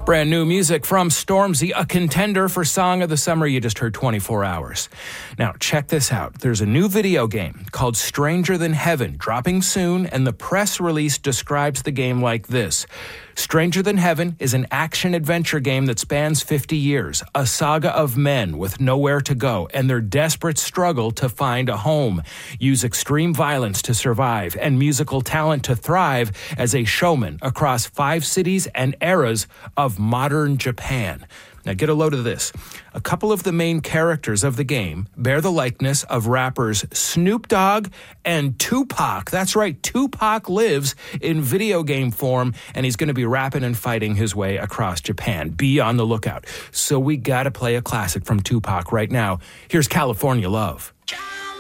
Brand new music from Stormzy, a contender for Song of the Summer. You just heard 24 Hours. Now, check this out. There's a new video game called Stranger Than Heaven, dropping soon, and the press release describes the game like this. Stranger Than Heaven is an action-adventure game that spans 50 years, a saga of men with nowhere to go and their desperate struggle to find a home, use extreme violence to survive, and musical talent to thrive as a showman across 5 cities and eras of modern Japan. Now get a load of this. A couple of the main characters of the game bear the likeness of rappers Snoop Dogg and Tupac. That's right, Tupac lives in video game form, and he's going to be rapping and fighting his way across Japan. Be on the lookout. So we got to play a classic from Tupac right now. Here's California Love.